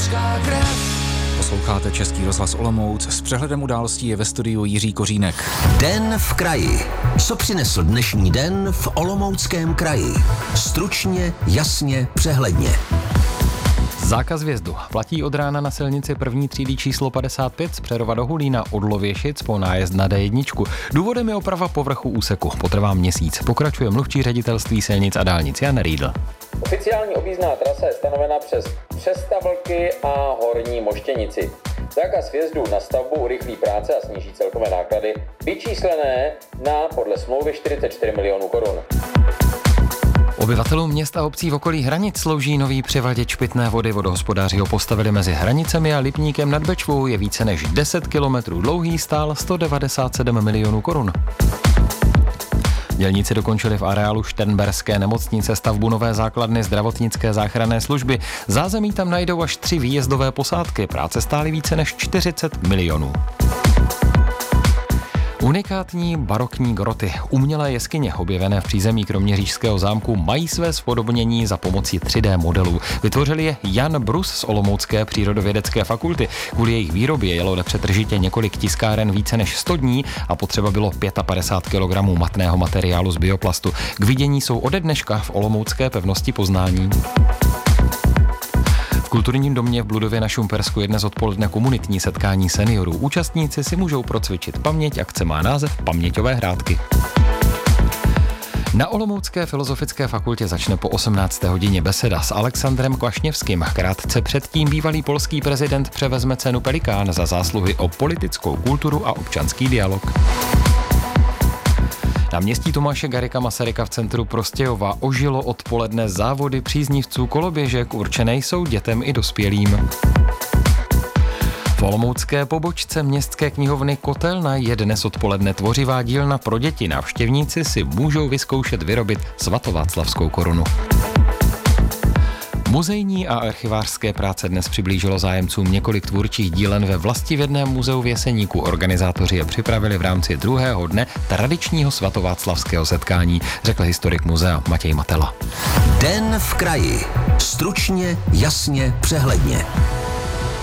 Česká krev. Posloucháte Český rozhlas Olomouc. S přehledem událostí je ve studiu Jiří Kořínek. Den v kraji. Co přinesl dnešní den v Olomouckém kraji? Stručně, jasně, přehledně. Zákaz vjezdu platí od rána na silnici první třídy číslo 55 z Přerova do Hulína od Lověšic po nájezd na D1. Důvodem je oprava povrchu úseku. Potrvá měsíc. Pokračuje mluvčí ředitelství silnic a dálnic Jan Riedl. Oficiální objízdná trasa je stanovena přes Přestavlky a Horní Moštěnici. Zákaz vjezdu na stavbu urychlí práce a sníží celkové náklady, vyčíslené na podle smlouvy 44 milionů korun. Obyvatelům měst a obcí v okolí hranic slouží nový převaděč pitné vody. Vodohospodáři ho postavili mezi Hranicemi a Lipníkem nad Bečvou. Je více než 10 kilometrů dlouhý, stál 197 milionů korun. Dělníci dokončili v areálu Šternberské nemocnice stavbu nové základny zdravotnické záchranné služby. Zázemí tam najdou až 3 výjezdové posádky. Práce stály více než 40 milionů. Unikátní barokní groty, umělé jeskyně objevené v přízemí Kroměřížského zámku mají své zpodobnění za pomocí 3D modelů. Vytvořil je Jan Brus z Olomoucké přírodovědecké fakulty. Kvůli jejich výrobě jelo nepřetržitě několik tiskáren více než 100 dní a potřeba bylo 55 kg matného materiálu z bioplastu. K vidění jsou ode dneška v Olomoucké pevnosti Poznání. V kulturním domě v Bludově na Šumpersku je dnes odpoledne komunitní setkání seniorů. Účastníci si můžou procvičit paměť, akce má název Paměťové hrádky. Na Olomoucké filozofické fakultě začne po 18. hodině beseda s Alexandrem Kvašněvským. Krátce předtím bývalý polský prezident převezme cenu Pelikán za zásluhy o politickou kulturu a občanský dialog. Na městí Tomáše Garrigua Masaryka v centru Prostějova ožilo odpoledne závody příznivců koloběžek, určené jsou dětem i dospělým. V olomoucké pobočce městské knihovny Kotelna je dnes odpoledne tvořivá dílna pro děti. Návštěvníci si můžou vyzkoušet vyrobit svatováclavskou korunu. Muzejní a archivářské práce dnes přiblížilo zájemcům několik tvůrčích dílen ve Vlastivědném muzeu v Jeseníku. Organizátoři je připravili v rámci druhého dne tradičního svatováclavského setkání, řekl historik muzea Matěj Matela. Den v kraji. Stručně, jasně, přehledně.